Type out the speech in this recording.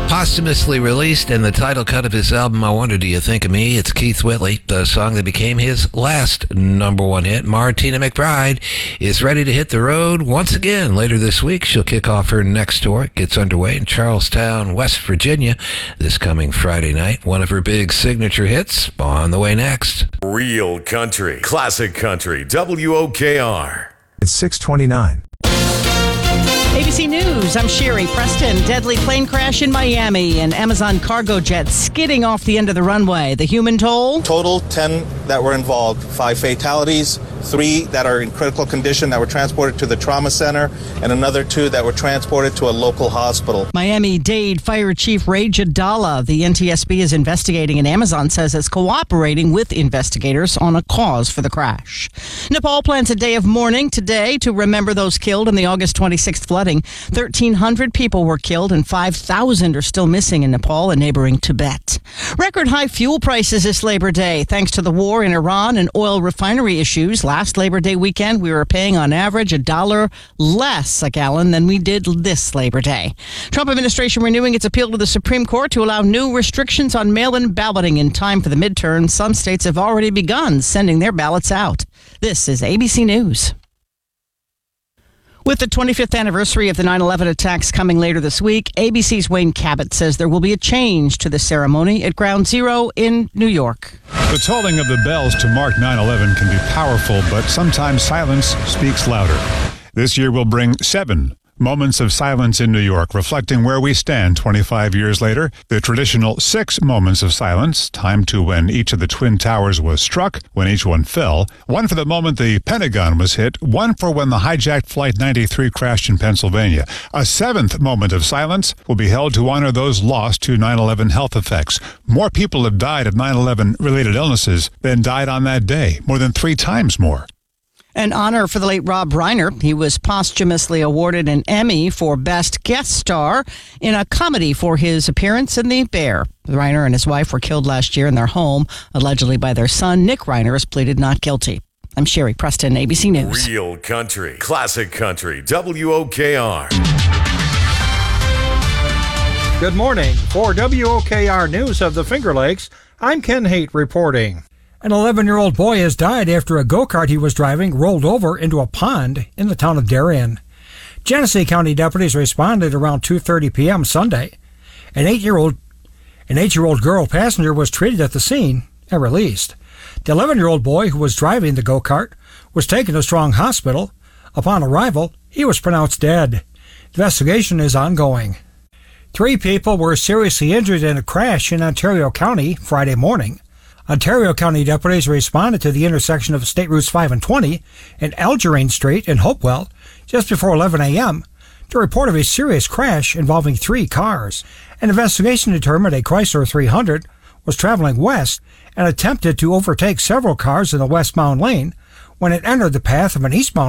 Posthumously released in the title cut of his album, I Wonder Do You Think of Me? It's Keith Whitley, the song that became his last number one hit. Martina McBride is ready to hit the road once again. Later this week, she'll kick off her next tour. It gets underway in Charlestown, West Virginia, this coming Friday night. One of her big signature hits on the way next. Real country, classic country, WOKR. It's 6:29. ABC News, I'm Sherry Preston. Deadly plane crash in Miami. An Amazon cargo jet skidding off the end of the runway. The human toll? Total 10 that were involved. 5 fatalities, 3 that are in critical condition that were transported to the trauma center, and another 2 that were transported to a local hospital. Miami-Dade Fire Chief Ray Jadala. The NTSB is investigating, and Amazon says it's cooperating with investigators on a cause for the crash. Nepal plans a day of mourning today to remember those killed in the August 26th flooding. 1,300 people were killed and 5,000 are still missing in Nepal and neighboring Tibet. Record high fuel prices this Labor Day thanks to the war in Iran and oil refinery issues. Last Labor Day weekend, we were paying on average $1 less a gallon than we did this Labor Day. Trump administration renewing its appeal to the Supreme Court to allow new restrictions on mail-in balloting in time for the midterms. Some states have already begun sending their ballots out. This is ABC News. With the 25th anniversary of the 9/11 attacks coming later this week, ABC's Wayne Cabot says there will be a change to the ceremony at Ground Zero in New York. The tolling of the bells to mark 9/11 can be powerful, but sometimes silence speaks louder. This year will bring 7 moments of silence in New York, reflecting where we stand 25 years later. The traditional 6 moments of silence, timed to when each of the Twin Towers was struck, when each one fell, 1 for the moment the Pentagon was hit, 1 for when the hijacked Flight 93 crashed in Pennsylvania. A 7th moment of silence will be held to honor those lost to 9/11 health effects. More people have died of 9/11 related illnesses than died on that day, more than 3 times more. An honor for the late Rob Reiner. He was posthumously awarded an Emmy for Best Guest Star in a comedy for his appearance in The Bear. Reiner and his wife were killed last year in their home, allegedly by their son. Nick Reiner has pleaded not guilty. I'm Sherry Preston, ABC News. Real country, classic country, WOKR. Good morning. For WOKR News of the Finger Lakes, I'm Ken Haight reporting. An 11-year-old boy has died after a go-kart he was driving rolled over into a pond in the town of Darien. Genesee County deputies responded around 2:30 p.m. Sunday. An 8-year-old girl passenger was treated at the scene and released. The 11-year-old boy who was driving the go-kart was taken to Strong Hospital. Upon arrival, he was pronounced dead. Investigation is ongoing. 3 people were seriously injured in a crash in Ontario County Friday morning. Ontario County deputies responded to the intersection of State Routes 5 and 20 and Algerine Street in Hopewell just before 11 a.m. to report of a serious crash involving 3 cars. An investigation determined a Chrysler 300 was traveling west and attempted to overtake several cars in the westbound lane when it entered the path of an eastbound